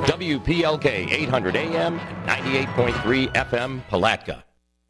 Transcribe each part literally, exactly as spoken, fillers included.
W P L K eight hundred A M, ninety-eight point three F M, Palatka.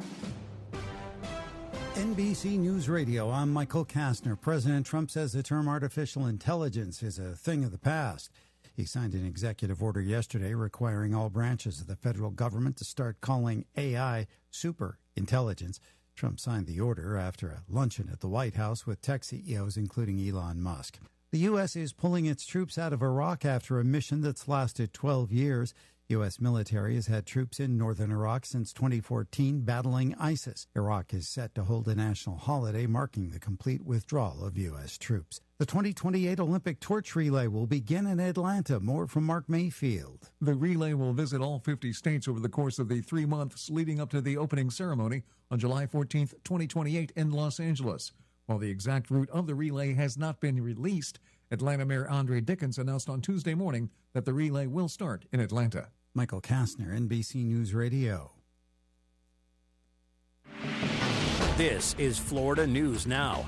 N B C News Radio, I'm Michael Kastner. President Trump says the term artificial intelligence is a thing of the past. He signed an executive order yesterday requiring all branches of the federal government to start calling A I super intelligence. Trump signed the order after a luncheon at the White House with tech C E Os, including Elon Musk. The U S is pulling its troops out of Iraq after a mission that's lasted twelve years. U S military has had troops in northern Iraq since twenty fourteen battling ISIS. Iraq is set to hold a national holiday marking the complete withdrawal of U S troops. The twenty twenty-eight Olympic torch relay will begin in Atlanta. More from Mark Mayfield. The relay will visit all fifty states over the course of the three months leading up to the opening ceremony on July fourteenth, twenty twenty-eight in Los Angeles. While the exact route of the relay has not been released, Atlanta Mayor Andre Dickens announced on Tuesday morning that the relay will start in Atlanta. Michael Kastner, N B C News Radio. This is Florida News Now.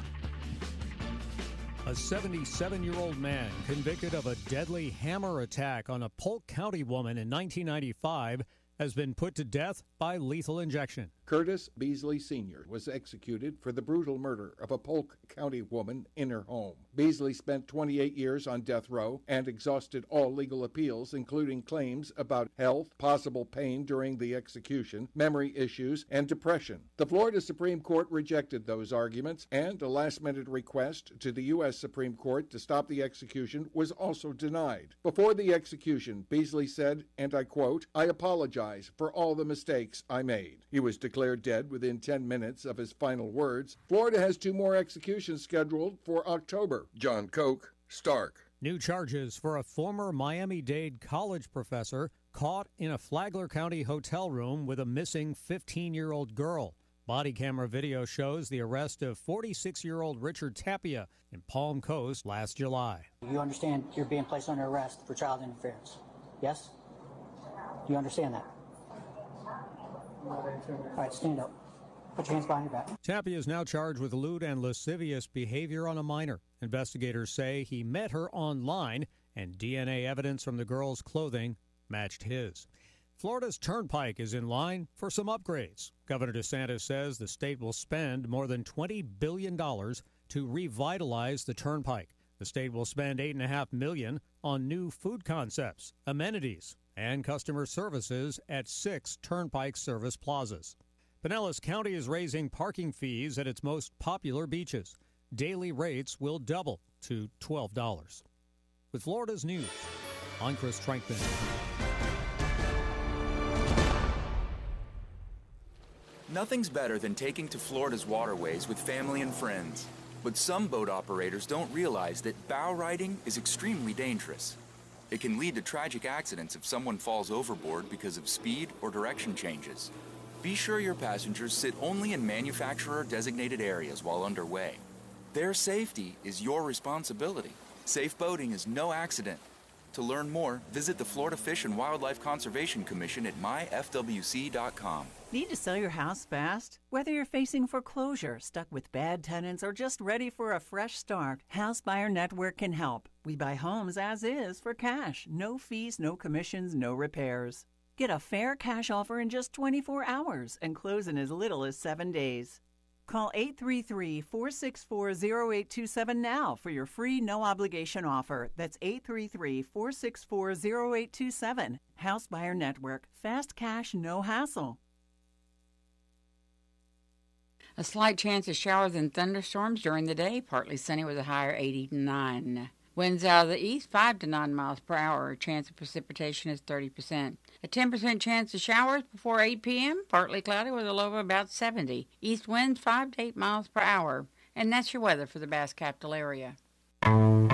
A seventy-seven-year-old man convicted of a deadly hammer attack on a Polk County woman in nineteen ninety-five has been put to death by lethal injection. Curtis Beasley Senior was executed for the brutal murder of a Polk County woman in her home. Beasley spent twenty-eight years on death row and exhausted all legal appeals, including claims about health, possible pain during the execution, memory issues, and depression. The Florida Supreme Court rejected those arguments, and a last-minute request to the U S Supreme Court to stop the execution was also denied. Before the execution, Beasley said, and I quote, "I apologize for all the mistakes I made." He was declared dead within ten minutes of his final words. Florida has two more executions scheduled for October. John Koch, Stark. New charges for a former Miami-Dade college professor caught in a Flagler County hotel room with a missing fifteen-year-old girl. Body camera video shows the arrest of forty-six-year-old Richard Tapia in Palm Coast last July. You understand you're being placed under arrest for child interference? Yes? Do you understand that? All right, stand up. Put your hands behind your back. Tapia is now charged with lewd and lascivious behavior on a minor. Investigators say he met her online, and D N A evidence from the girl's clothing matched his. Florida's Turnpike is in line for some upgrades. Governor DeSantis says the state will spend more than twenty billion dollars to revitalize the Turnpike. The state will spend eight point five million dollars on new food concepts, amenities, and customer services at six Turnpike service plazas. Pinellas County is raising parking fees at its most popular beaches. Daily rates will double to twelve dollars. With Florida's news, I'm Chris Trankman. Nothing's better than taking to Florida's waterways with family and friends. But some boat operators don't realize that bow riding is extremely dangerous. It can lead to tragic accidents if someone falls overboard because of speed or direction changes. Be sure your passengers sit only in manufacturer-designated areas while underway. Their safety is your responsibility. Safe boating is no accident. To learn more, visit the Florida Fish and Wildlife Conservation Commission at my f w c dot com. Need to sell your house fast? Whether you're facing foreclosure, stuck with bad tenants, or just ready for a fresh start, House Buyer Network can help. We buy homes as is for cash. No fees, no commissions, no repairs. Get a fair cash offer in just twenty-four hours and close in as little as seven days. Call eight three three, four six four, zero eight two seven now for your free no-obligation offer. That's eight three three, four six four, zero eight two seven. House Buyer Network. Fast cash, no hassle. A slight chance of showers and thunderstorms during the day, partly sunny with a higher eighty-nine. Winds out of the east, five to nine miles per hour. Chance of precipitation is thirty percent. A ten percent chance of showers before eight p.m., partly cloudy with a low of about seventy. East winds five to eight miles per hour. And that's your weather for the Bass Capital area.